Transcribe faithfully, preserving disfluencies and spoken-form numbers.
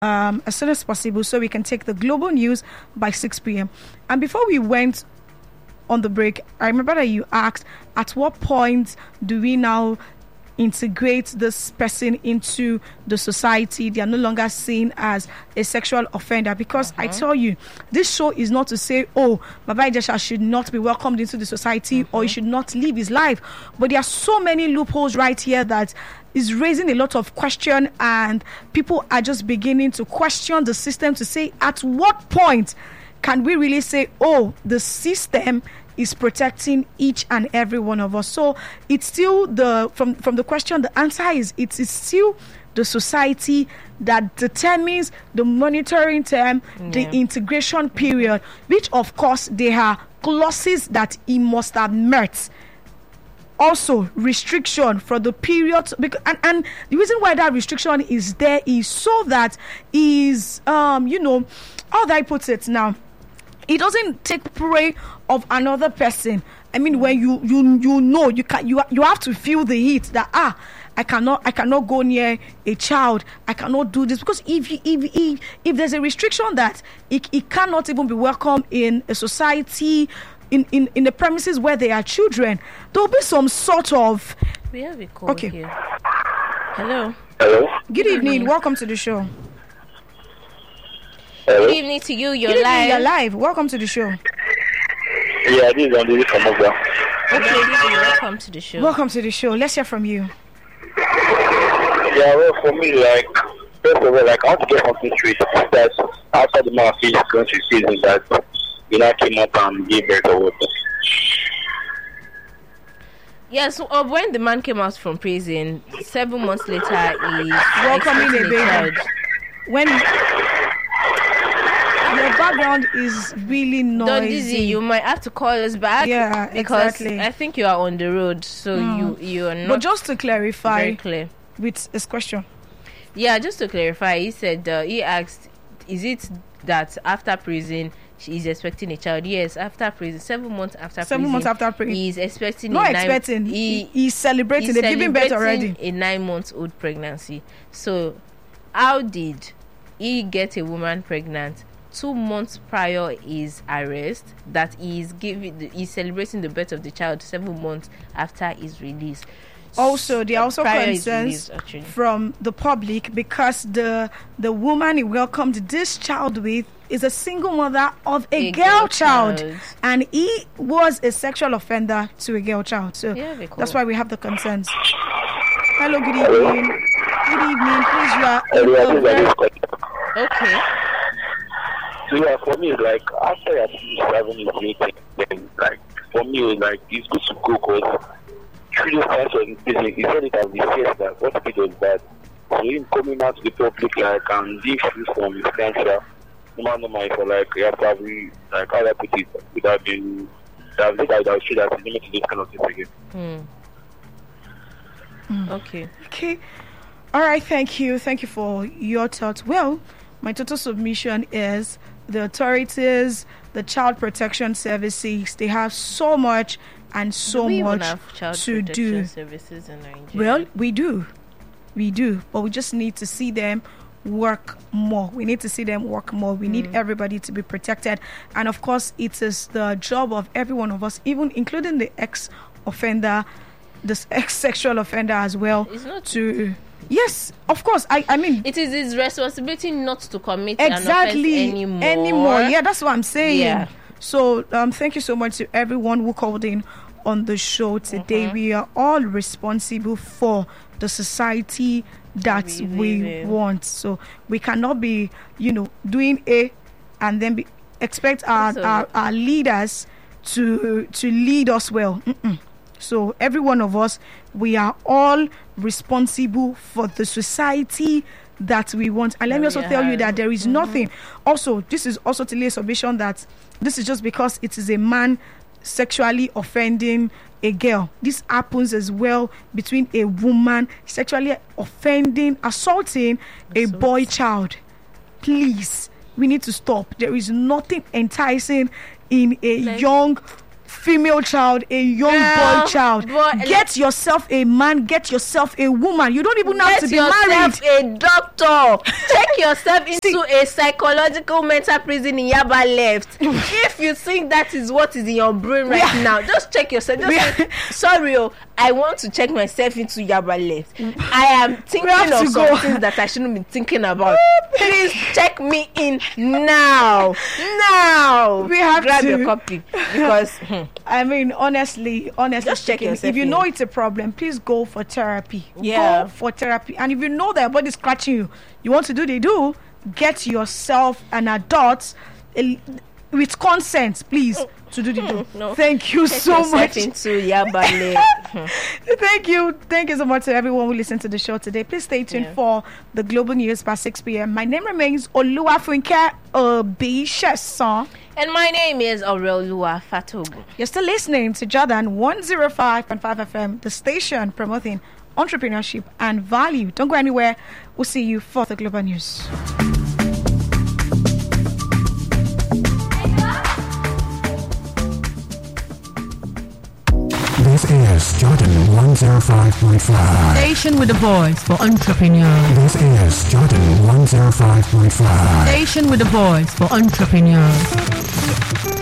um, as soon as possible so we can take the global news by six p.m. And before we went on the break, I remember that you asked at what point do we now integrate this person into the society. They are no longer seen as a sexual offender, because uh-huh. I tell you, this show is not to say, oh, Baba Ijesha should not be welcomed into the society uh-huh. or he should not live his life, but there are so many loopholes right here that is raising a lot of question, and people are just beginning to question the system to say, at what point can we really say, oh, the system is protecting each and every one of us? So it's still the from from the question, the answer is it is still the society that determines the monitoring term, yeah. the integration period, which of course there are clauses that he must have met. Also, restriction for the period, because and, and the reason why that restriction is there is so that is um you know how do I put it now? It doesn't take prey of another person. I mean, when you you you know you can you you have to feel the heat that ah I cannot I cannot go near a child. I cannot do this, because if if if, if there's a restriction that it, it cannot even be welcome in a society, in, in, in the premises where there are children, there will be some sort of. We have a call okay. here. Hello. Hello. Good, Good evening. evening. Welcome to the show. Hello? Good evening to you. You're Good live. Evening, you're live. Welcome to the show. Yeah, this is Andy from Mobile. Okay, welcome to the show. Welcome to the show. Let's hear from you. Yeah, well, for me, like, first of all, like, I want to get something straight. That after the man finished going to season, that you know came up and gave birth or what. Yes, uh, when the man came out from prison, seven months later, he welcoming a baby. When your background is really noisy. Don Dizzy, you might have to call us back. Yeah, because exactly. I think you are on the road, so mm. you you are not. But just to clarify, very clear with his question. Yeah, just to clarify, he said uh, he asked, "Is it that after prison she is expecting a child?" Yes, after prison, seven months after seven prison, months after prison, he is expecting. Not a nine, expecting. He, he's celebrating. He's They're giving birth already. A nine-month-old pregnancy. So, how did he get a woman pregnant two months prior his arrest, that he is giving, he's celebrating the birth of the child seven months after his release? Also, there are also concerns release, from the public, because the the woman he welcomed this child with is a single mother of a, a girl, girl child. child, and he was a sexual offender to a girl child. So yeah, cool. That's why we have the concerns. Hello, good evening. Good evening. Please, you are. Hello, okay. So yeah, for me, like after I finished having his meeting, then like for me, like it's good to go, because three days after in prison, he said it as the first that what he was bad. So him coming out to the public, like, and being free from his cancer, no man, no man, for like you have to have like how I put it without being that that that that should have been limited to this kind of thing again. Mm. Mm. Okay. Okay. All right. Thank you. Thank you for your thoughts. Well, my total submission is the authorities, the child protection services, they have so much and so do we much even have child to protection do. Services in Nigeria? Well, we do. We do. But we just need to see them work more. We need to see them work more. We mm. need everybody to be protected. And of course, it is the job of every one of us, even including the ex-offender, this ex-sexual offender as well, it's not to... Yes, of course. I, I mean, it is his responsibility not to commit exactly an offense anymore. anymore. Yeah, that's what I'm saying. Yeah. So, um, thank you so much to everyone who called in on the show today. Mm-hmm. We are all responsible for the society that we, we want. So we cannot be, you know, doing A and then be, expect our, our our leaders to to lead us well. Mm-mm. So every one of us, we are all responsible for the society that we want. And let me also yeah. tell you that there is mm-hmm. nothing. Also, this is also to lay a submission that this is just because it is a man sexually offending a girl. This happens as well between a woman sexually offending, assaulting a Assault. boy child. Please, we need to stop. There is nothing enticing in a like, young female child, a young Girl, boy child. boy, Get yourself a man, get yourself a woman. You don't even have Get to be yourself married. a doctor. Check yourself into a psychological mental prison in Yaba left. If you think that is what is in your brain right Yeah. now, just check yourself. Just Yeah. say, sorry, oh, I want to check myself into Yaba left. I am thinking have of to some go. things that I shouldn't be thinking about. Please check me in now. Now. We have Grab to. your copy because hmm, I mean, honestly, honestly, Just check speaking, yourself if you in. know it's a problem, please go for therapy. Yeah. Go for therapy. And if you know that your body's scratching you, you want to do the do, get yourself an adult eh, with consent, please, to do the do. no. Thank you check so yourself much. into Yaba left. Thank you. Thank you so much to everyone who listened to the show today. Please stay tuned Yeah. for the Global News by six p.m. My name remains Oluwafunke Obishesan. And my name is Aurelua Fatogu. You're still listening to Jordan one oh five point five F M, the station promoting entrepreneurship and value. Don't go anywhere. We'll see you for the Global News. This is Jordan one oh five point five. Station with the voice for entrepreneurs. This is Jordan one oh five point five. Station with the voice for entrepreneurs.